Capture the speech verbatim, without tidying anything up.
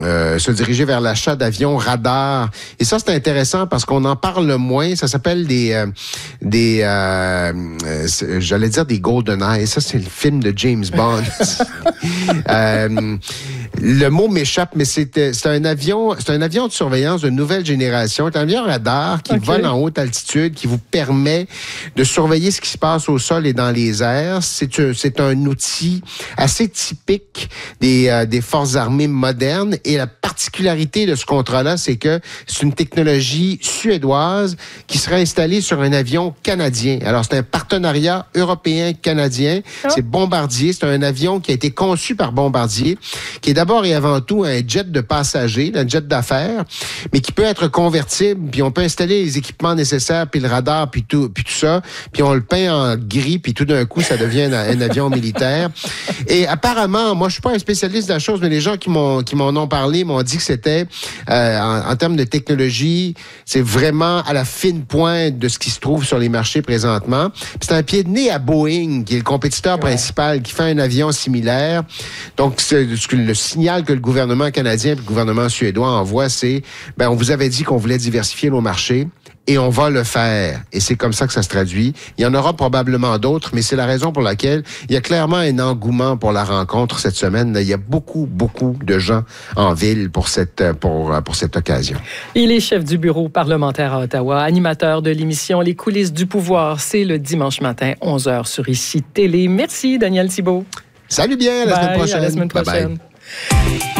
Euh, se diriger vers l'achat d'avions radars. Et ça, c'est intéressant parce qu'on en parle moins. Ça s'appelle des... Euh, des euh, euh, j'allais dire des GoldenEye. Ça, c'est le film de James Bond. euh, le mot m'échappe, mais c'est, c'est un avion c'est un avion de surveillance de nouvelle génération. C'est un avion radar qui okay. vole en haute altitude, qui vous permet de surveiller ce qui se passe au sol et dans les airs. C'est un, c'est un outil assez typique des, euh, des forces armées modernes. Et la particularité de ce contrat-là, c'est que c'est une technologie suédoise qui sera installée sur un avion canadien. Alors, c'est un partenariat européen-canadien. Oh. C'est Bombardier. C'est un avion qui a été conçu par Bombardier, qui est d'abord et avant tout un jet de passagers, un jet d'affaires, mais qui peut être convertible, puis on peut installer les équipements nécessaires, puis le radar, puis tout, puis tout ça, puis on le peint en gris, puis tout d'un coup, ça devient un, un avion militaire. Et apparemment, moi, je suis pas un spécialiste de la chose, mais les gens qui m'ont, qui m'en ont parlé m'ont dit que c'était, euh, en, en termes de technologie, c'est vraiment à la fine pointe de ce qui se trouve sur les marchés présentement. Puis c'est un pied de nez à Boeing, qui est le compétiteur ouais. principal, qui fait un avion similaire. Donc, c'est, le signal que le gouvernement canadien et le gouvernement suédois envoient, c'est, ben, on vous avait dit qu'on voulait diversifier nos marchés. Et on va le faire. Et c'est comme ça que ça se traduit. Il y en aura probablement d'autres, mais c'est la raison pour laquelle il y a clairement un engouement pour la rencontre cette semaine. Il y a beaucoup, beaucoup de gens en ville pour cette, pour, pour cette occasion. Il est chef du bureau parlementaire à Ottawa, animateur de l'émission Les coulisses du pouvoir. C'est le dimanche matin, onze heures sur Ici Télé. Merci, Daniel Thibault. Salut bien, à la Bye, semaine prochaine. À la semaine prochaine. Bye bye.